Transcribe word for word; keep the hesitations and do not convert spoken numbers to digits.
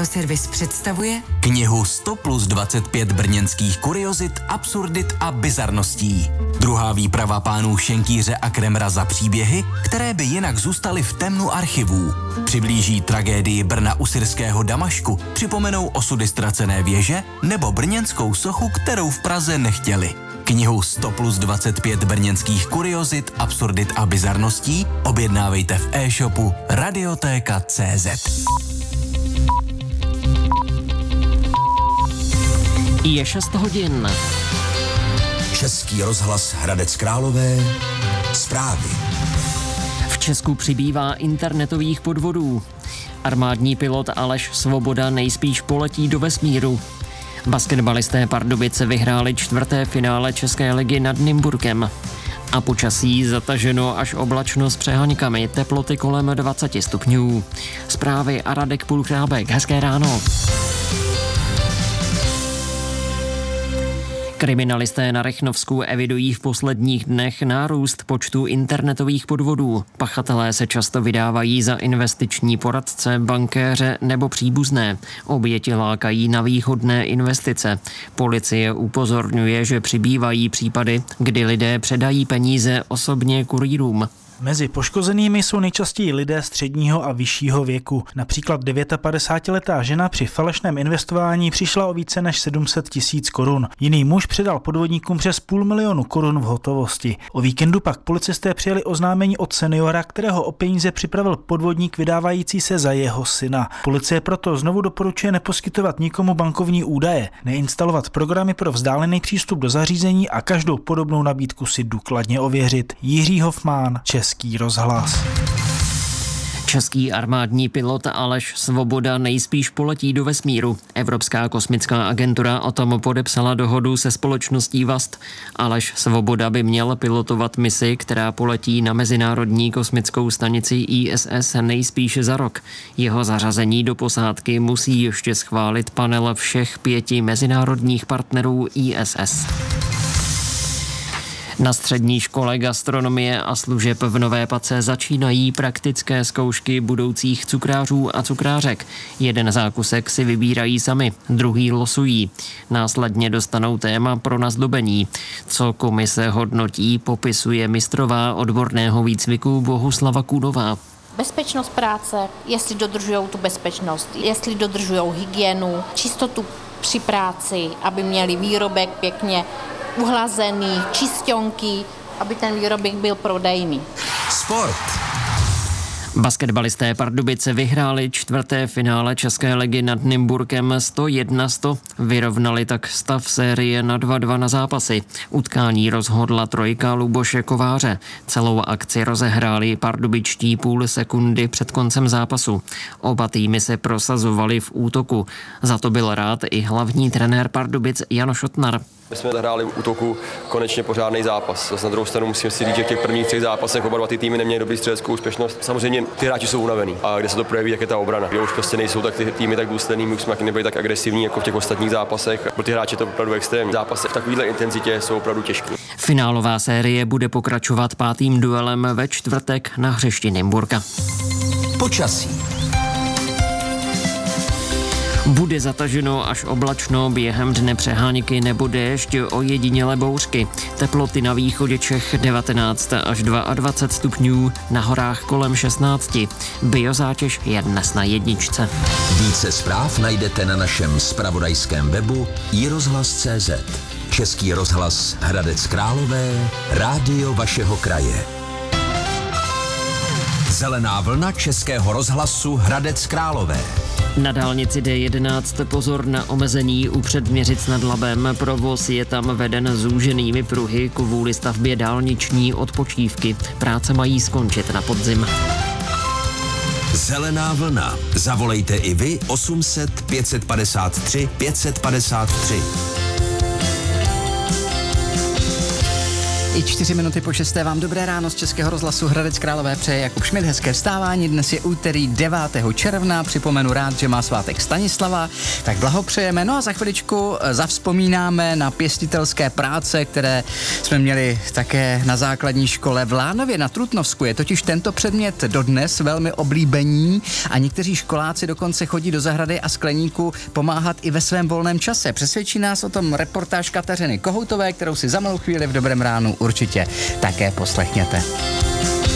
Audioservis představuje knihu sto plus dvacet pět brněnských kuriozit, absurdit a bizarností. Druhá výprava pánů Šenkýře a Kremra za příběhy, které by jinak zůstaly v temnu archivů. Přiblíží tragédii Brna u syrského Damašku, připomenou osudy ztracené věže nebo brněnskou sochu, kterou v Praze nechtěli. Knihu sto plus dvacet pět brněnských kuriozit, absurdit a bizarností objednávejte v e-shopu Radiotéka tečka cé zet. Je šest hodin. Český rozhlas Hradec Králové. Zprávy. V Česku přibývá internetových podvodů. Armádní pilot Aleš Svoboda nejspíš poletí do vesmíru. Basketbalisté Pardubice vyhráli čtvrté finále České ligy nad Nymburkem. A počasí zataženo až oblačno s přeháňkami, teploty kolem dvacet stupňů. Zprávy a Radek Půlchrábek. Hezké ráno. Kriminalisté na Rychnovsku evidují v posledních dnech nárůst počtu internetových podvodů. Pachatelé se často vydávají za investiční poradce, bankéře nebo příbuzné. Oběti lákají na výhodné investice. Policie upozorňuje, že přibývají případy, kdy lidé předají peníze osobně kurýrům. Mezi poškozenými jsou nejčastěji lidé středního a vyššího věku. Například padesátdevětiletá žena při falešném investování přišla o více než sedm set tisíc korun. Jiný muž předal podvodníkům přes půl milionu korun v hotovosti. O víkendu pak policisté přijali oznámení od seniora, kterého o peníze připravil podvodník vydávající se za jeho syna. Policie proto znovu doporučuje neposkytovat nikomu bankovní údaje, neinstalovat programy pro vzdálený přístup do zařízení a každou podobnou nabídku si důkladně ověřit. Jiří Hofmann, Český rozhlas. Český armádní pilot Aleš Svoboda nejspíš poletí do vesmíru. Evropská kosmická agentura o tom podepsala dohodu se společností Vast. Aleš Svoboda by měl pilotovat misi, která poletí na Mezinárodní kosmickou stanici I S S nejspíš za rok. Jeho zařazení do posádky musí ještě schválit panel všech pěti mezinárodních partnerů I S S. Na střední škole gastronomie a služeb v Nové Pace začínají praktické zkoušky budoucích cukrářů a cukrářek. Jeden zákusek si vybírají sami, druhý losují. Následně dostanou téma pro nazdobení. Co komise hodnotí, popisuje mistrová odborného výcviku Bohuslava Kůdová. Bezpečnost práce, jestli dodržují tu bezpečnost, jestli dodržují hygienu, čistotu při práci, aby měli výrobek pěkně uhlazený, čisťonky, aby ten výrobek byl prodejný. Sport. Basketbalisté Pardubice vyhráli čtvrté finále České ligy nad Nymburkem sto jedna sto. Vyrovnali tak stav série na dva dva na zápasy. Utkání rozhodla trojka Luboše Kováře. Celou akci rozehráli pardubičtí půl sekundy před koncem zápasu. Oba týmy se prosazovali v útoku. Za to byl rád i hlavní trenér Pardubic Jan Šotnar. My jsme zahráli v útoku konečně pořádný zápas. Zase na druhou stranu musím si říct, že v těch prvních třech zápasech oba dva ty týmy neměly dobrý střeleckou úspěšnost. Samozřejmě ty hráči jsou unavený a kde se to projeví, jak je ta obrana. Kde už prostě nejsou tak ty týmy tak důsledný, my už jsme nebyli tak agresivní jako v těch ostatních zápasech. Pro ty hráči to opravdu extrémní. Zápasy v takovéhle intenzitě jsou opravdu těžké. Finálová série bude pokračovat pátým duelem ve čtvrtek na hřišti Nymburka. Počasí. Bude zataženo až oblačno, během dne přeháňky nebo déšť, ojedinělé bouřky. Teploty na východě Čech devatenáct až dvacet dva stupňů, na horách kolem šestnáct. Biozátěž je dnes na jedničce. Více zpráv najdete na našem zpravodajském webu i rozhlas tečka cé zet. Český rozhlas Hradec Králové, rádio vašeho kraje. Zelená vlna Českého rozhlasu Hradec Králové. Na dálnici D jedenáct pozor na omezení u Předměřic nad Labem. Provoz je tam veden zúženými pruhy kvůli stavbě dálniční odpočívky. Práce mají skončit na podzim. Zelená vlna. Zavolejte i vy osm set pět padesát tři pět padesát tři. I čtyři minuty po šesté vám dobré ráno z Českého rozhlasu Hradec Králové přeje Jakub Šmit. Hezké vstávání, dnes je úterý devátého června, připomenu rád, že má svátek Stanislava, tak blahopřejeme. No a za chviličku zavzpomínáme na pěstitelské práce, které jsme měli také na základní škole v Lánově na Trutnovsku. Je totiž tento předmět dodnes velmi oblíbený a někteří školáci dokonce chodí do zahrady a skleníku pomáhat i ve svém volném čase. Přesvědčí nás o tom reportáž Kateřiny Kohoutové, kterou si za malou chvíli v Dobrém ránu určitě také poslechněte.